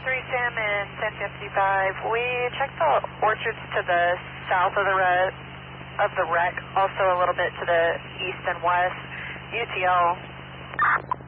3 Sam and 1055. We checked the orchards to the south of the wreck, also a little bit to the east and west. UTL